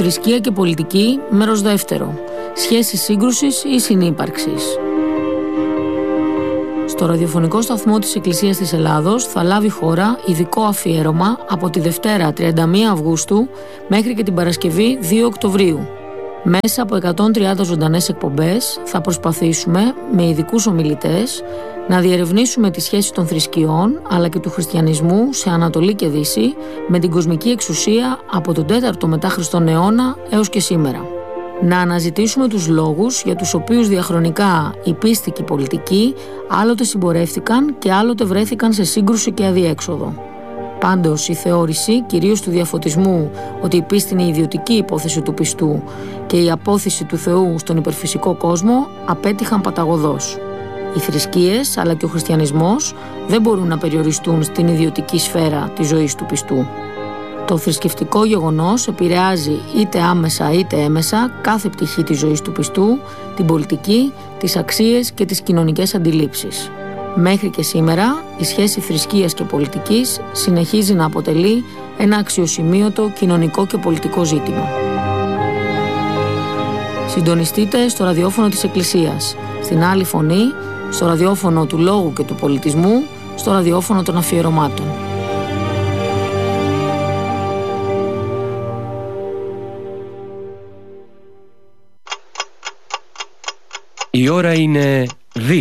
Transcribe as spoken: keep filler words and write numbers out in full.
Θρησκεία και πολιτική, μέρος δεύτερο. Σχέσεις σύγκρουσης ή συνύπαρξης. Στο ραδιοφωνικό σταθμό της Εκκλησίας της Ελλάδος θα λάβει χώρα ειδικό αφιέρωμα από τη Δευτέρα τριάντα μία Αυγούστου μέχρι και την Παρασκευή δύο Οκτωβρίου. Μέσα από εκατόν τριάντα ζωντανές εκπομπές θα προσπαθήσουμε με ειδικούς ομιλητές να διερευνήσουμε τη σχέση των θρησκειών αλλά και του χριστιανισμού σε Ανατολή και Δύση με την κοσμική εξουσία από τον τέταρτο μετά Χριστόν αιώνα έως και σήμερα. Να αναζητήσουμε τους λόγους για τους οποίους διαχρονικά η πίστη και η πολιτική άλλοτε συμπορεύτηκαν και άλλοτε βρέθηκαν σε σύγκρουση και αδιέξοδο. Πάντως η θεώρηση, κυρίως του διαφωτισμού, ότι η πίστη είναι η ιδιωτική υπόθεση του πιστού και η απόθεση του Θεού στον υπερφυσικό κόσμο απέτυχαν παταγωδώς. Οι θρησκείες αλλά και ο χριστιανισμός δεν μπορούν να περιοριστούν στην ιδιωτική σφαίρα της ζωής του πιστού. Το θρησκευτικό γεγονός επηρεάζει είτε άμεσα είτε έμεσα κάθε πτυχή της ζωής του πιστού, την πολιτική, τις αξίες και τις κοινωνικές αντιλήψεις. Μέχρι και σήμερα, η σχέση θρησκείας και πολιτικής συνεχίζει να αποτελεί ένα αξιοσημείωτο κοινωνικό και πολιτικό ζήτημα. Συντονιστείτε στο ραδιόφωνο της Εκκλησίας, στην άλλη φωνή, στο ραδιόφωνο του λόγου και του πολιτισμού, στο ραδιόφωνο των αφιερωμάτων. Η ώρα είναι δύο.